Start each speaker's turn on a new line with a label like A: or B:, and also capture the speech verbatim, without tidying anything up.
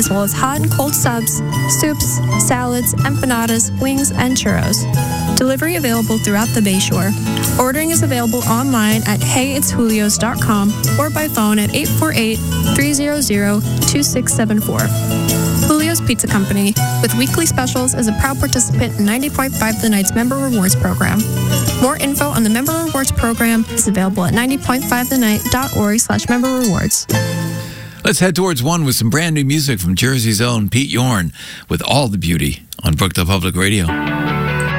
A: as well as hot and cold subs, soups, salads, empanadas, wings, and churros. Delivery available throughout the Bayshore. Ordering is available online at hey it's julios dot com or by phone at eight four eight, three hundred, two six seven four. Julio's Pizza Company, with weekly specials, is a proud participant in ninety point five The Night's Member Rewards Program. More info on the Member Rewards Program is available at ninety point five the night dot org slash member rewards.
B: Let's head towards one with some brand new music from Jersey's own Pete Yorn with All the Beauty on Brookdale Public Radio.